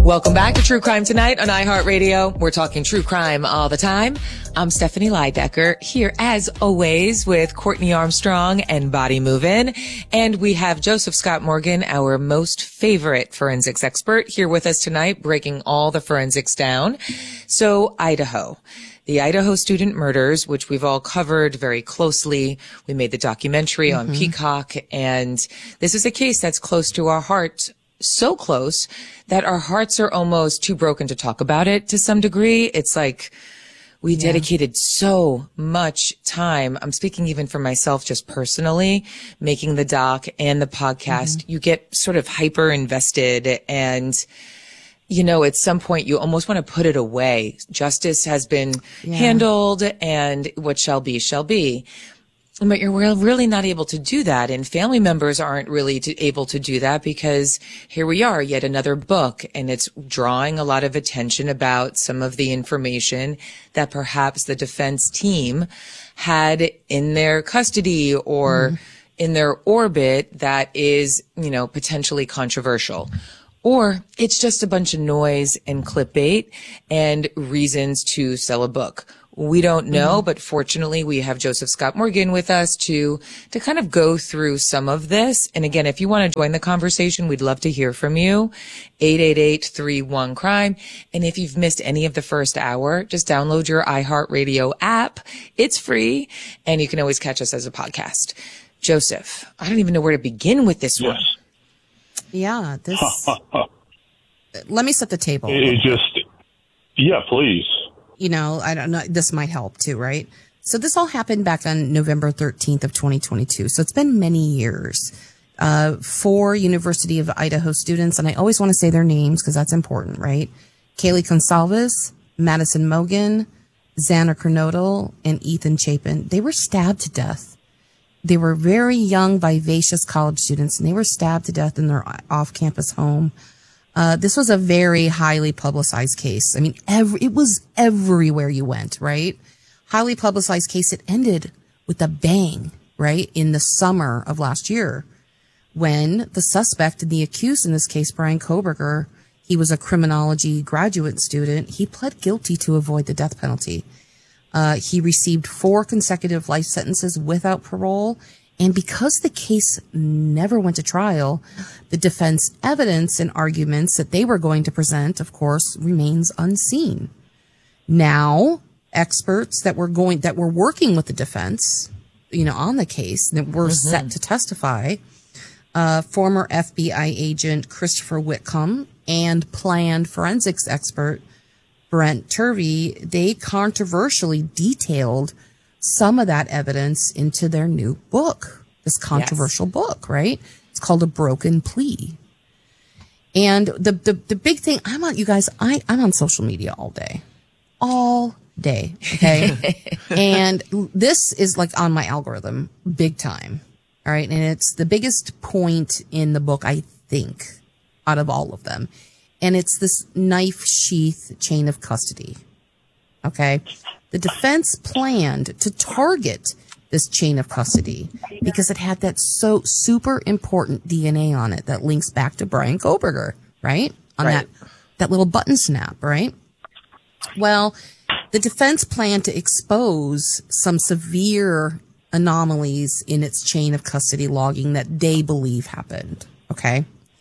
Welcome back to True Crime Tonight on iHeartRadio. We're talking true crime all the time. I'm Stephanie Leidecker here as always with Courtney Armstrong and Body Movin'. And we have Joseph Scott Morgan, our most favorite forensics expert, here with us tonight, breaking all the forensics down. So Idaho. The Idaho student murders, which we've all covered very closely. We made the documentary on Peacock, and this is a case that's close to our heart, so close that our hearts are almost too broken to talk about it to some degree. It's like we dedicated so much time. I'm speaking even for myself, just personally, making the doc and the podcast. You get sort of hyper invested, and you know, at some point you almost want to put it away. Justice has been handled, and what shall be, shall be. But you're really not able to do that. And family members aren't really able to do that because here we are, yet another book, and it's drawing a lot of attention about some of the information that perhaps the defense team had in their custody or in their orbit that is, you know, potentially controversial. Or it's just a bunch of noise and clickbait and reasons to sell a book. We don't know, but fortunately we have Joseph Scott Morgan with us to kind of go through some of this. And again, if you want to join the conversation, we'd love to hear from you. 888-31-CRIME. And if you've missed any of the first hour, just download your iHeartRadio app. It's free, and you can always catch us as a podcast. Joseph, I don't even know where to begin with this one. Yeah, this. Let me set the table. Please. You know, I don't know. This might help too, right? So this all happened back on November 13th of 2022. So it's been many years. 4 University of Idaho students, and I always want to say their names because that's important, right? Kaylee Gonsalves, Madison Mogen, Xander Kernodle, and Ethan Chapin. They were stabbed to death. They were very young, vivacious college students, and they were stabbed to death in their off-campus home. This was a very highly publicized case. I mean, it was everywhere you went, right? Highly publicized case. It ended with a bang, right? In the summer of last year, when the suspect and the accused in this case, Bryan Kohberger, he was a criminology graduate student. He pled guilty to avoid the death penalty. He received 4 consecutive life sentences without parole. And because the case never went to trial, the defense evidence and arguments that they were going to present, of course, remains unseen. Now, experts that were working with the defense, you know, on the case that were set to testify, former FBI agent Christopher Whitcomb and planned forensics expert Brent Turvey, they controversially detailed some of that evidence into their new book, this controversial book, right? It's called A Broken Plea. And the big thing, I'm on social media all day, okay? And this is like on my algorithm big time. All right. And it's the biggest point in the book, I think, out of all of them. And it's this knife sheath chain of custody. Okay. The defense planned to target this chain of custody because it had that so super important DNA on it that links back to Bryan Kohberger, right? On that little button snap, right? Well, the defense planned to expose some severe anomalies in its chain of custody logging that they believe happened. Okay.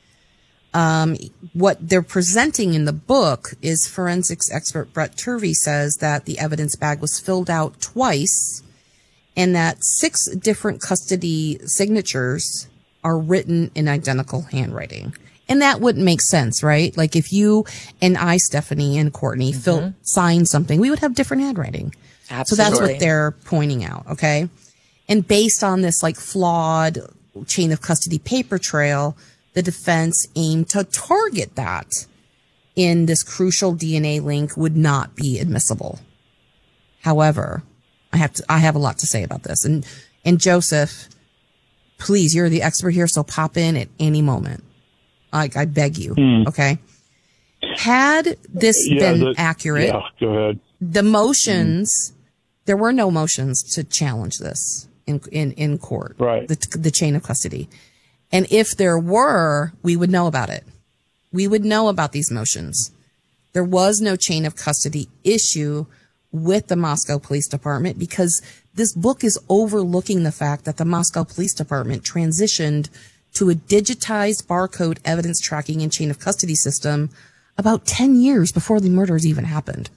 What they're presenting in the book is forensics expert Brent Turvey says that the evidence bag was filled out twice and that 6 different custody signatures are written in identical handwriting. And that wouldn't make sense, right? Like if you and I, Stephanie and Courtney, signed something, we would have different handwriting. Absolutely. So that's what they're pointing out, okay? And based on this like flawed chain of custody paper trail, the defense aimed to target that in this crucial DNA link would not be admissible. However, I have a lot to say about this. And Joseph, please, you're the expert here, so pop in at any moment. I beg you. Okay. Had this been accurate, go ahead. The motions, there were no motions to challenge this in court. Right. The chain of custody. And if there were, we would know about it. we would know about these motions. There was no chain of custody issue with the Moscow Police Department because this book is overlooking the fact that the Moscow Police Department transitioned to a digitized barcode evidence tracking and chain of custody system about 10 years before the murders even happened.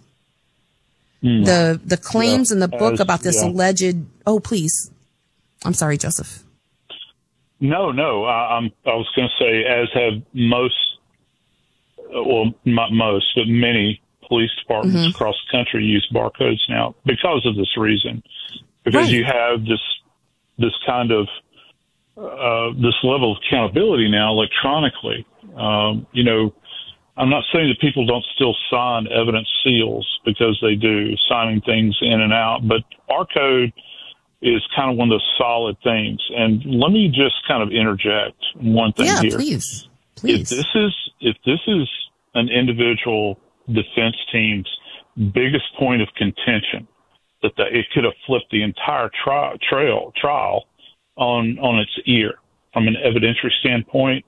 The claims in the book about this alleged, oh, please. I'm sorry, Joseph. No. I was going to say, as have most, well, not most, but many police departments across the country use barcodes now because of this reason. Because you have this kind of, this level of accountability now electronically. I'm not saying that people don't still sign evidence seals, because they do, signing things in and out, but barcode is kind of one of those solid things. And let me just kind of interject one thing here. Yeah, please. If this is an individual defense team's biggest point of contention, that it could have flipped the entire trial on its ear from an evidentiary standpoint,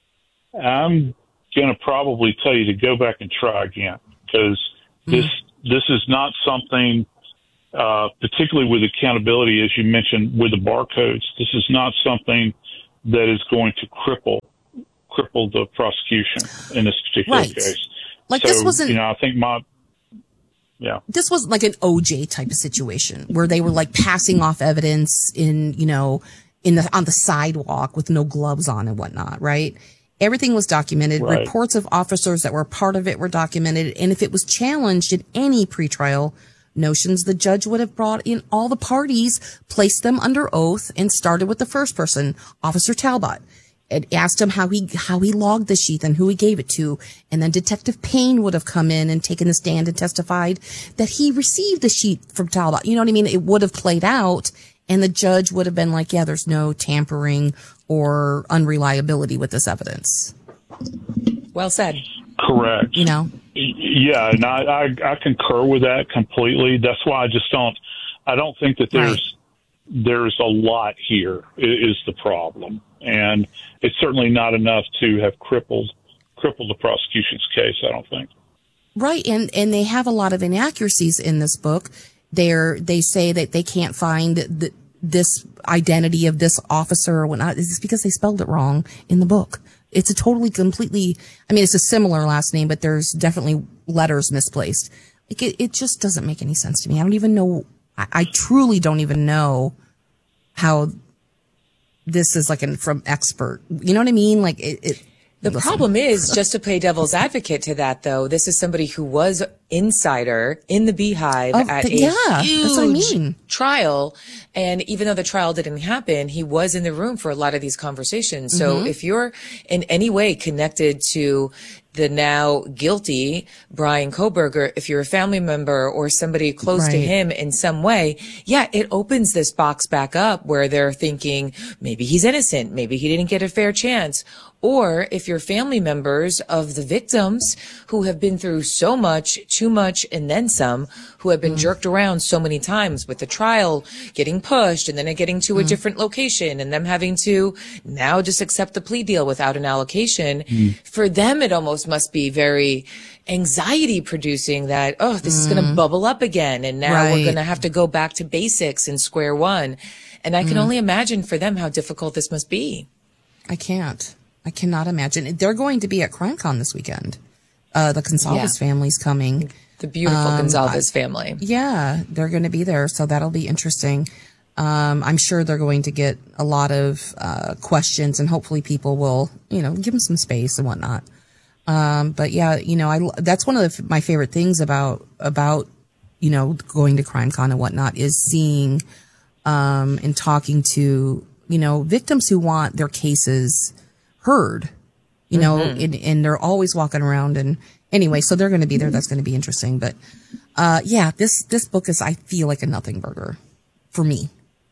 I'm going to probably tell you to go back and try again, because this is not something, particularly with accountability, as you mentioned, with the barcodes, this is not something that is going to cripple the prosecution in this particular case. Like, so, this wasn't, I think this was like an OJ type of situation where they were like passing off evidence on the sidewalk with no gloves on and whatnot, right? Everything was documented. Right. Reports of officers that were a part of it were documented. And if it was challenged in any pretrial notions, the judge would have brought in all the parties, placed them under oath, and started with the first person, Officer Talbot, and asked him how he logged the sheath and who he gave it to. And then Detective Payne would have come in and taken the stand and testified that he received the sheet from Talbot. You know what I mean? It would have played out, and the judge would have been like, yeah, there's no tampering or unreliability with this evidence. Well said. Correct. Yeah, and I concur with that completely. That's why I don't think that there's a lot here is the problem. And it's certainly not enough to have crippled the prosecution's case, I don't think. Right, and they have a lot of inaccuracies in this book. They say that they can't find this identity of this officer or whatnot. It's because they spelled it wrong in the book. It's it's a similar last name, but there's definitely letters misplaced. Like, it just doesn't make any sense to me. I don't even know. I truly don't even know how this is from expert. You know what I mean? Like the problem is, just to play devil's advocate to that, though, this is somebody who was insider in the Beehive at a huge that's what I mean. trial. And even though the trial didn't happen, he was in the room for a lot of these conversations. So if you're in any way connected to the now guilty Bryan Kohberger, if you're a family member or somebody close to him in some way, it opens this box back up where they're thinking maybe he's innocent, maybe he didn't get a fair chance. Or if you're family members of the victims who have been through so much, too much, and then some, who have been jerked around so many times with the trial getting pushed and then it getting to a different location and them having to now just accept the plea deal without an allocation. For them, it almost must be very anxiety producing that, this is going to bubble up again. And now we're going to have to go back to basics and square one. And I can only imagine for them how difficult this must be. I cannot imagine. They're going to be at CrimeCon this weekend. The Gonzalez family's coming. The beautiful Gonzalez family. Yeah, they're going to be there, so that'll be interesting. I'm sure they're going to get a lot of questions, and hopefully people will, give them some space and whatnot. But yeah, that's one of my favorite things about going to CrimeCon and whatnot is seeing and talking to victims who want their cases heard, and they're always walking around. And anyway, so they're going to be there. That's going to be interesting. But, this book is, I feel like a nothing burger for me.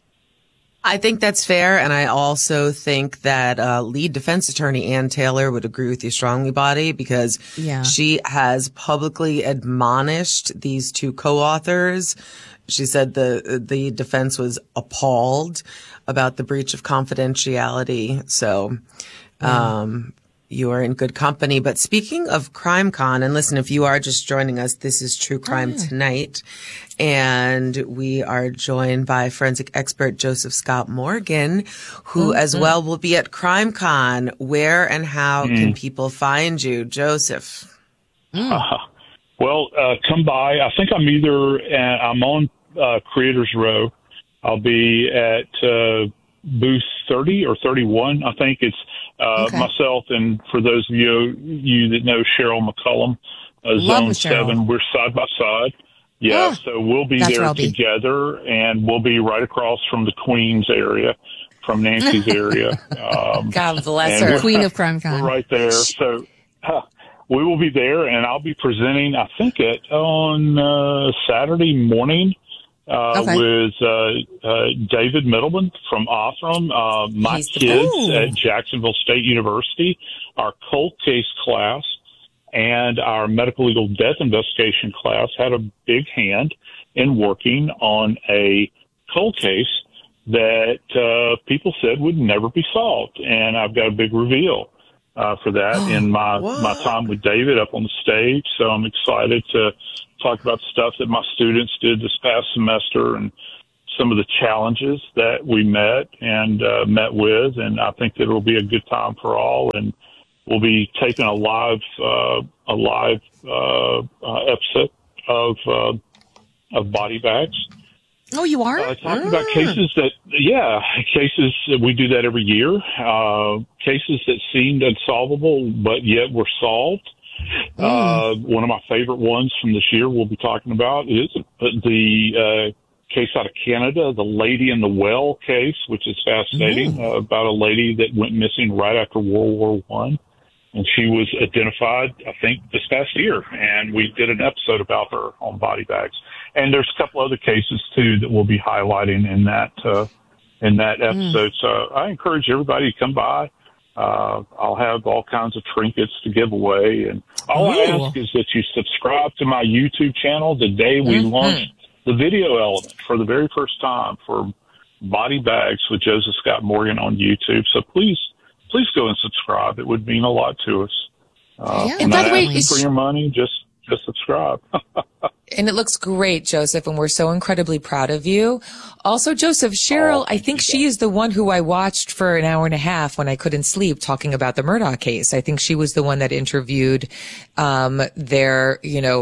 I think that's fair. And I also think that, lead defense attorney Ann Taylor would agree with you strongly, Body, because she has publicly admonished these two co-authors. She said the defense was appalled about the breach of confidentiality. So, you are in good company. But speaking of CrimeCon, and listen, if you are just joining us, this is True Crime Tonight. And we are joined by forensic expert Joseph Scott Morgan, who as well will be at CrimeCon. Where and how can people find you, Joseph? Well, come by. I think I'm on Creators Row. I'll be at booth 30 or 31. I think it's myself, and for those of you that know Cheryl McCullum, Zone 7, we're side by side. Yeah, so we'll be there together, and we'll be right across from the Queen's area, from Nancy's area. God bless her. Queen of CrimeCon. We're right there. So we will be there, and I'll be presenting, I think, on Saturday morning with David Middleman from Othram, my kids at Jacksonville State University, our cold case class, and our medical legal death investigation class had a big hand in working on a cold case that people said would never be solved. And I've got a big reveal for that in my time with David up on the stage. So I'm excited to talk about stuff that my students did this past semester and some of the challenges that we met with. And I think that it'll be a good time for all. And we'll be taking a live episode of Body Bags. Oh, you are? Talking about cases that we do that every year. Cases that seemed unsolvable, but yet were solved. One of my favorite ones from this year we'll be talking about is the case out of Canada, the Lady in the Well case, which is fascinating, about a lady that went missing right after World War I. And she was identified, I think, this past year. And we did an episode about her on Body Bags. And there's a couple other cases, too, that we'll be highlighting in that episode. So I encourage everybody to come by. I'll have all kinds of trinkets to give away. And all I ask is that you subscribe to my YouTube channel the day we launch the video element for the very first time for Body Bags with Joseph Scott Morgan on YouTube. So please go and subscribe. It would mean a lot to us. And by the way, for your money, just subscribe. And it looks great, Joseph, and we're so incredibly proud of you. Also, Joseph, Cheryl, I think she is the one who I watched for an hour and a half when I couldn't sleep talking about the Murdaugh case. I think she was the one that interviewed their,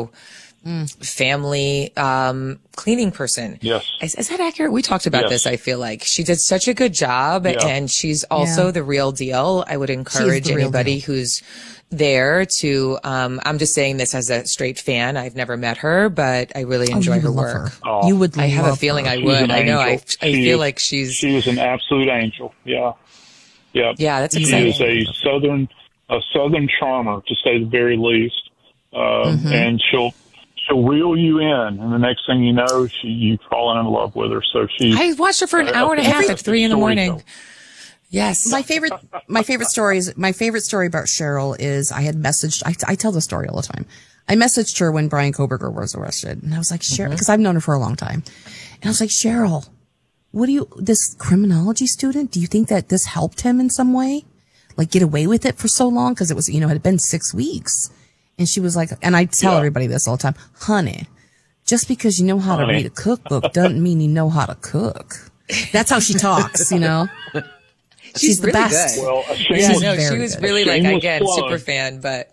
family cleaning person. Yes. Is that accurate? We talked about this, I feel like. She did such a good job, and she's also the real deal. I would encourage anybody who's there to, I'm just saying this as a straight fan. I've never met her, but I really enjoy her work. You would love I have a feeling her. I would. I know. I feel like she is an absolute angel. Yeah. Yeah. Yeah, that's exciting. She is a southern charmer, to say the very least. And she'll reel you in, and the next thing you know, you've fallen in love with her. So I watched her for an hour and a half at 3 a.m. Yes. My favorite story about Cheryl is I had messaged, I tell the story all the time. I messaged her when Brian Koberger was arrested, and I was like, Cheryl, because I've known her for a long time. And I was like, Cheryl, this criminology student, do you think that this helped him in some way? Like get away with it for so long? Cause it was, it had been 6 weeks. And she was like, and I tell everybody this all the time, honey, just because you know how to read a cookbook doesn't mean you know how to cook. That's how she talks, She's the really best. Good. Well, she was really super fan, but.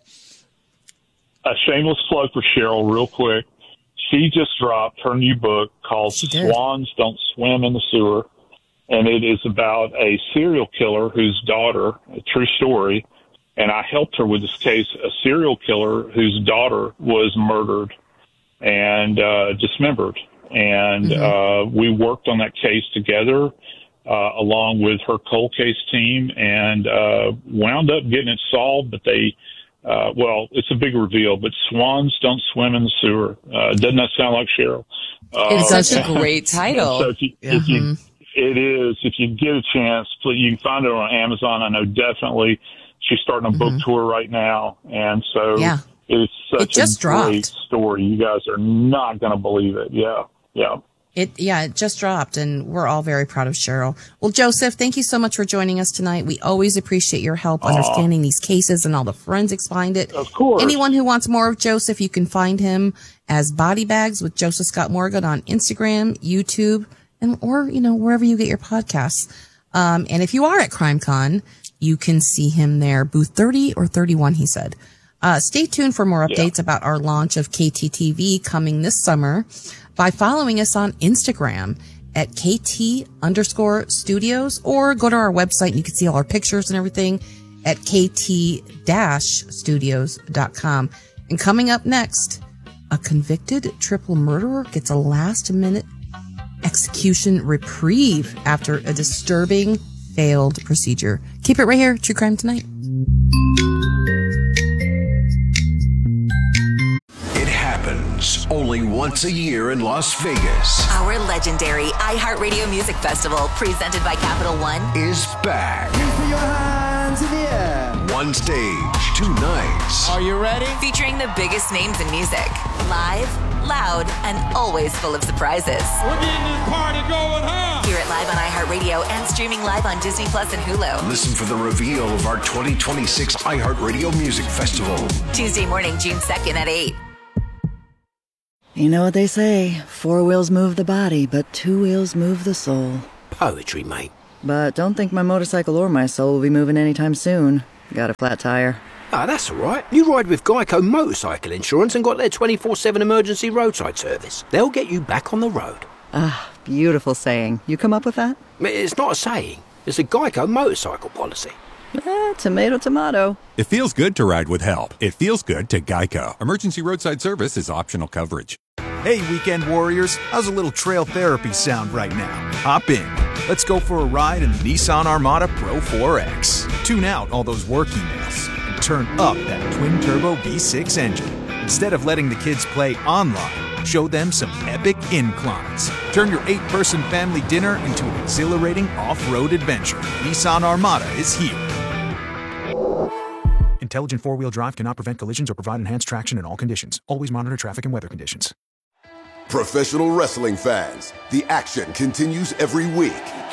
A shameless plug for Cheryl real quick. She just dropped her new book called Swans Don't Swim in the Sewer. And it is about a serial killer whose daughter, a true story, and I helped her with this case, a serial killer whose daughter was murdered and dismembered. And we worked on that case together along with her cold case team and wound up getting it solved. But it's a big reveal, but Swans Don't Swim in the Sewer. Doesn't that sound like Cheryl? It's such a great title. So it is. If you get a chance, please, you can find it on Amazon. I know definitely. She's starting a book tour right now, and so it's such a great story. You guys are not going to believe it. Yeah. It just dropped, and we're all very proud of Cheryl. Well, Joseph, thank you so much for joining us tonight. We always appreciate your help understanding these cases and all the forensics behind it. Of course. Anyone who wants more of Joseph, you can find him as Body Bags with Joseph Scott Morgan on Instagram, YouTube, or wherever you get your podcasts. And if you are at CrimeCon, you can see him there, booth 30 or 31, he said. Stay tuned for more updates about our launch of KTTV coming this summer by following us on Instagram at KT_studios, or go to our website and you can see all our pictures and everything at KT-studios.com. And coming up next, a convicted triple murderer gets a last-minute execution reprieve after a disturbing failed procedure. Keep it right here, True Crime Tonight. Only once a year in Las Vegas. Our legendary iHeartRadio Music Festival, presented by Capital One, is back. Please put your hands in the air. One stage, 2 nights. Are you ready? Featuring the biggest names in music. Live, loud, and always full of surprises. We're getting this party going, huh? Hear it live on iHeartRadio and streaming live on Disney Plus and Hulu. Listen for the reveal of our 2026 iHeartRadio Music Festival. Tuesday morning, June 2nd at 8. You know what they say, 4 wheels move the body, but 2 wheels move the soul. Poetry, mate. But don't think my motorcycle or my soul will be moving anytime soon. Got a flat tire. Ah, that's all right. You ride with Geico Motorcycle Insurance and got their 24/7 emergency roadside service. They'll get you back on the road. Ah, beautiful saying. You come up with that? It's not a saying. It's a Geico motorcycle policy. Tomato, tomato. It feels good to ride with help. It feels good to Geico. Emergency roadside service is optional coverage. Hey, weekend warriors, how's a little trail therapy sound right now? Hop in. Let's go for a ride in the Nissan Armada Pro 4X. Tune out all those work emails and turn up that twin-turbo V6 engine. Instead of letting the kids play online, show them some epic inclines. Turn your 8-person family dinner into an exhilarating off-road adventure. Nissan Armada is here. Intelligent 4-wheel drive cannot prevent collisions or provide enhanced traction in all conditions. Always monitor traffic and weather conditions. Professional wrestling fans, the action continues every week.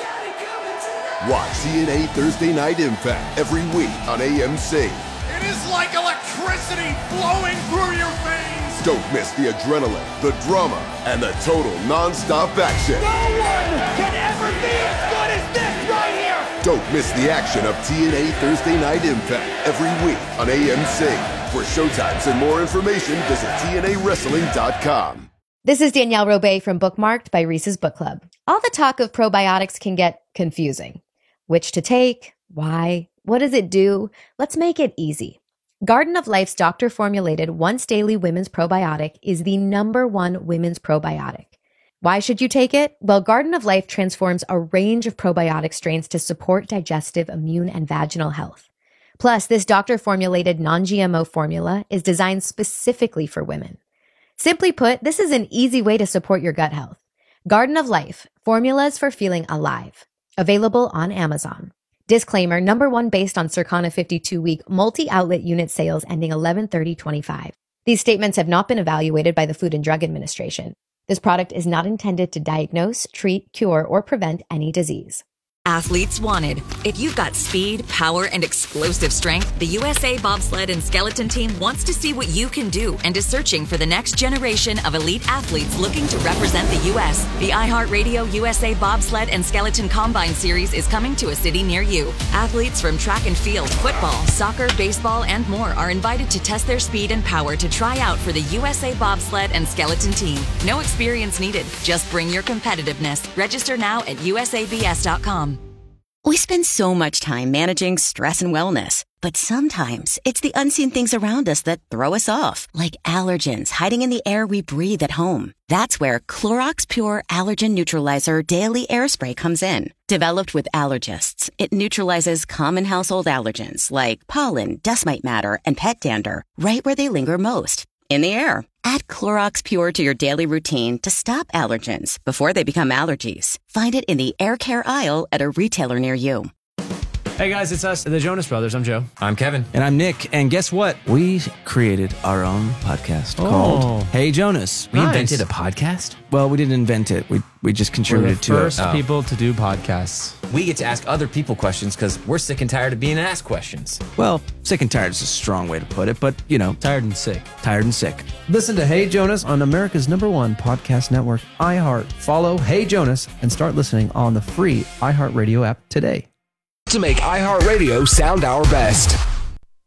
Watch TNA Thursday Night Impact every week on AMC. It is like electricity flowing through your veins. Don't miss the adrenaline, the drama, and the total non-stop action. No one can ever be as good as this right here. Don't miss the action of TNA Thursday Night Impact every week on AMC. For showtimes and more information, visit TNAWrestling.com. This is Danielle Robay from Bookmarked by Reese's Book Club. All the talk of probiotics can get confusing. Which to take? Why? What does it do? Let's make it easy. Garden of Life's doctor-formulated once-daily women's probiotic is the #1 women's probiotic. Why should you take it? Well, Garden of Life transforms a range of probiotic strains to support digestive, immune, and vaginal health. Plus, this doctor-formulated non-GMO formula is designed specifically for women. Simply put, this is an easy way to support your gut health. Garden of Life, formulas for feeling alive. Available on Amazon. Disclaimer, #1 based on Circana 52-week multi-outlet unit sales ending 11/30/25. These statements have not been evaluated by the Food and Drug Administration. This product is not intended to diagnose, treat, cure, or prevent any disease. Athletes wanted. If you've got speed, power, and explosive strength, the USA Bobsled and Skeleton Team wants to see what you can do and is searching for the next generation of elite athletes looking to represent the U.S. The iHeartRadio USA Bobsled and Skeleton Combine Series is coming to a city near you. Athletes from track and field, football, soccer, baseball, and more are invited to test their speed and power to try out for the USA Bobsled and Skeleton Team. No experience needed. Just bring your competitiveness. Register now at usabs.com. We spend so much time managing stress and wellness, but sometimes it's the unseen things around us that throw us off, like allergens hiding in the air we breathe at home. That's where Clorox Pure Allergen Neutralizer Daily Air Spray comes in. Developed with allergists, it neutralizes common household allergens like pollen, dust mite matter, and pet dander right where they linger most, in the air. Add Clorox Pure to your daily routine to stop allergens before they become allergies. Find it in the air care aisle at a retailer near you. Hey guys, it's us, the Jonas Brothers. I'm Joe. I'm Kevin. And I'm Nick. And guess what? We created our own podcast called Hey Jonas. We invented a podcast? Well, we didn't invent it. We just contributed to it. We're the first people to do podcasts. We get to ask other people questions because we're sick and tired of being asked questions. Well, sick and tired is a strong way to put it, but, you know. Tired and sick. Tired and sick. Listen to Hey Jonas on America's #1 podcast network, iHeart. Follow Hey Jonas and start listening on the free iHeartRadio app today. To make iHeartRadio sound our best.